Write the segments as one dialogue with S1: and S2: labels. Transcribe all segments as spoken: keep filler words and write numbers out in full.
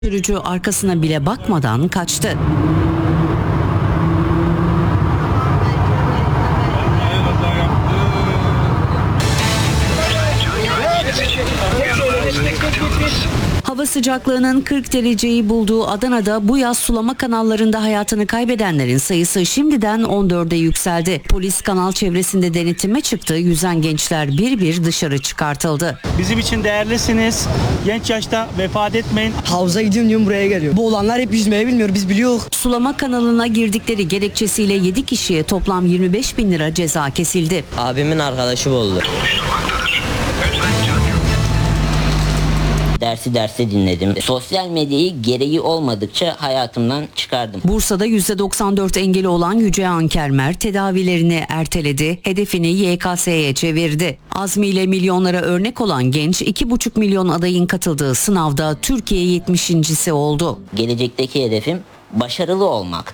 S1: Sürücü arkasına bile bakmadan kaçtı. Hava sıcaklığının kırk dereceyi bulduğu Adana'da bu yaz sulama kanallarında hayatını kaybedenlerin sayısı şimdiden on dörde yükseldi. Polis kanal çevresinde denetime çıktı. Yüzen gençler bir bir dışarı çıkartıldı.
S2: Bizim için değerlisiniz. Genç yaşta vefat etmeyin.
S3: Havuza gidiyorum diyorum, buraya geliyor. Bu olanlar hep yüzmeyi bilmiyor, biz biliyoruz.
S1: Sulama kanalına girdikleri gerekçesiyle yedi kişiye toplam yirmi beş bin lira ceza kesildi.
S4: Abimin arkadaşı oldu. Dersi derste dinledim. Sosyal medyayı gereği olmadıkça hayatımdan çıkardım.
S1: Bursa'da yüzde doksan dört engeli olan Yüce Ankermer tedavilerini erteledi. Hedefini Y K S'ye çevirdi. Azmiyle milyonlara örnek olan genç iki buçuk milyon adayın katıldığı sınavda Türkiye yetmişincisi oldu.
S4: Gelecekteki hedefim başarılı olmak.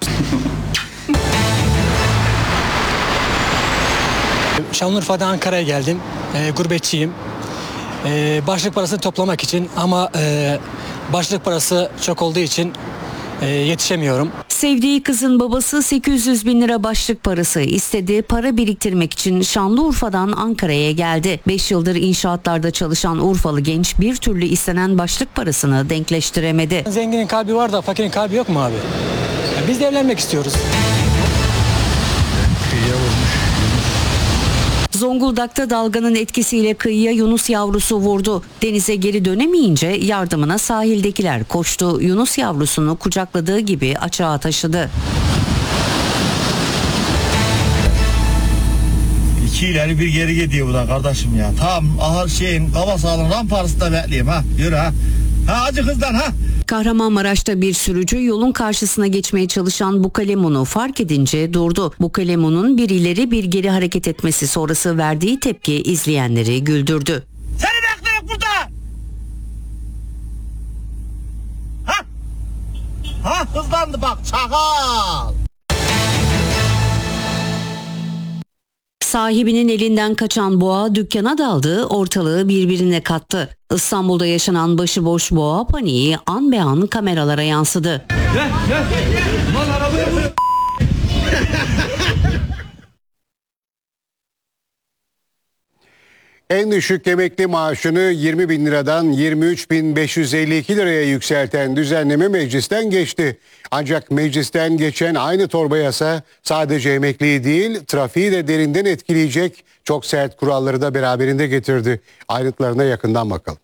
S5: Şanlıurfa'dan Ankara'ya geldim. E, gurbetçiyim. E, başlık parası toplamak için ama e, başlık parası çok olduğu için e, yetişemiyorum.
S1: Sevdiği kızın babası sekiz yüz bin lira başlık parası istedi. Para biriktirmek için Şanlıurfa'dan Ankara'ya geldi. beş yıldır inşaatlarda çalışan Urfalı genç bir türlü istenen başlık parasını denkleştiremedi.
S5: Zenginin kalbi var da fakirin kalbi yok mu abi? Ya biz de evlenmek istiyoruz.
S1: Zonguldak'ta dalganın etkisiyle kıyıya yunus yavrusu vurdu. Denize geri dönemeyince yardımına sahildekiler koştu. Yunus yavrusunu kucakladığı gibi açığa taşıdı.
S6: İki ileri bir geri gidiyor bu da kardeşim ya. Tam ahır şeyin hava sahanın ramparasında bekleyeyim ha. Yürü ha. Ha acı kızdan ha.
S1: Kahramanmaraş'ta bir sürücü yolun karşısına geçmeye çalışan Bukalemun'u fark edince durdu. Bukalemun'un bir ileri bir geri hareket etmesi sonrası verdiği tepki izleyenleri güldürdü.
S6: Seni bekliyorum burada. Ha? Ha hızlandı bak çakal.
S1: Sahibinin elinden kaçan boğa dükkana daldı, ortalığı birbirine kattı. İstanbul'da yaşanan başıboş boğa paniği an be an kameralara yansıdı.
S6: Gel gel. Lan arabaya vur.
S7: En düşük emekli maaşını yirmi bin liradan yirmi üç bin beş yüz elli iki liraya yükselten düzenleme meclisten geçti. Ancak meclisten geçen aynı torba yasa sadece emekliyi değil trafiği de derinden etkileyecek çok sert kuralları da beraberinde getirdi. Ayrıntılarına yakından bakalım.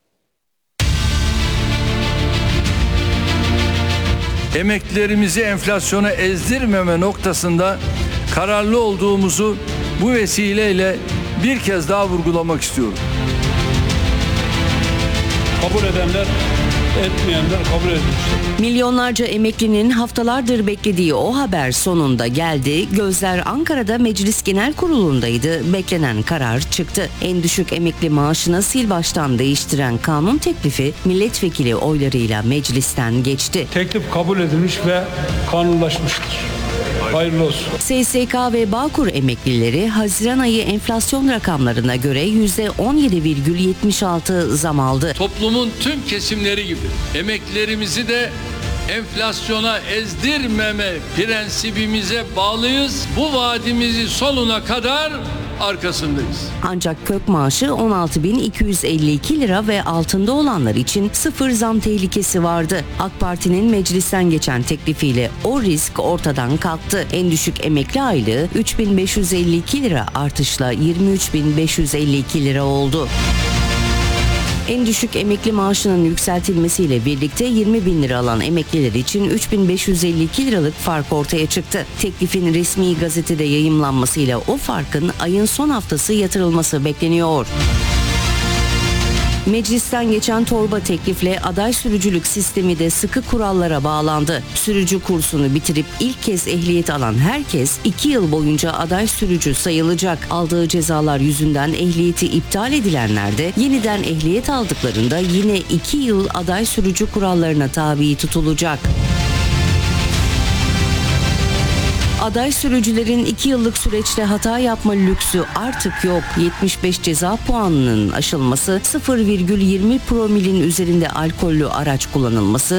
S8: Emeklilerimizi enflasyona ezdirmeme noktasında kararlı olduğumuzu bu vesileyle bir kez daha vurgulamak istiyorum.
S9: Kabul edenler, etmeyenler kabul edilmiştir.
S1: Milyonlarca emeklinin haftalardır beklediği o haber sonunda geldi. Gözler Ankara'da Meclis Genel Kurulu'ndaydı. Beklenen karar çıktı. En düşük emekli maaşını sil baştan değiştiren kanun teklifi milletvekili oylarıyla meclisten geçti.
S9: Teklif kabul edilmiş ve kanunlaşmıştır. Hayırlı olsun.
S1: S S K ve Bağkur emeklileri Haziran ayı enflasyon rakamlarına göre yüzde on yedi virgül yetmiş altı zam aldı.
S8: Toplumun tüm kesimleri gibi emeklilerimizi de enflasyona ezdirmeme prensibimize bağlıyız. Bu vaadimizi sonuna kadar arkasındayız.
S1: Ancak kök maaşı on altı bin iki yüz elli iki lira ve altında olanlar için sıfır zam tehlikesi vardı. AK Parti'nin meclisten geçen teklifiyle o risk ortadan kalktı. En düşük emekli aylığı üç bin beş yüz elli iki lira artışla yirmi üç bin beş yüz elli iki lira oldu. En düşük emekli maaşının yükseltilmesiyle birlikte yirmi bin lira alan emekliler için üç bin beş yüz elli iki liralık fark ortaya çıktı. Teklifin resmi gazetede yayımlanmasıyla o farkın ayın son haftası yatırılması bekleniyor. Meclisten geçen torba teklifle aday sürücülük sistemi de sıkı kurallara bağlandı. Sürücü kursunu bitirip ilk kez ehliyet alan herkes iki yıl boyunca aday sürücü sayılacak. Aldığı cezalar yüzünden ehliyeti iptal edilenler de yeniden ehliyet aldıklarında yine iki yıl aday sürücü kurallarına tabi tutulacak. Aday sürücülerin iki yıllık süreçte hata yapma lüksü artık yok. yetmiş beş ceza puanının aşılması, sıfır virgül yirmi promilin üzerinde alkollü araç kullanılması,